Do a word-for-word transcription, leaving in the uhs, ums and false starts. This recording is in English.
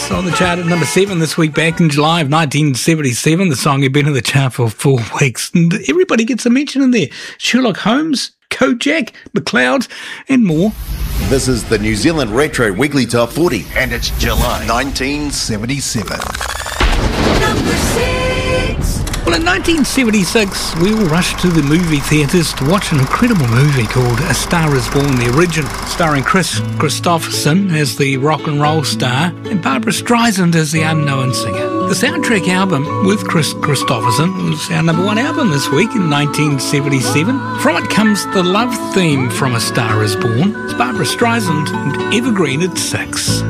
Six on the chart at number seven this week, back in July of nineteen seventy-seven. The song had been in the chart for four weeks, and everybody gets a mention in there. Sherlock Holmes, Kojak, McLeod, and more. This is the New Zealand Retro Weekly Top forty, and it's July nineteen seventy-seven. Number six. Well, in nineteen seventy-six, we all rushed to the movie theatres to watch an incredible movie called A Star Is Born, the original, starring Chris Christopherson as the rock and roll star and Barbara Streisand as the unknown singer. The soundtrack album with Chris Christopherson was our number one album this week in nineteen seventy-seven. From it comes the love theme from A Star Is Born. It's Barbara Streisand and Evergreen at six.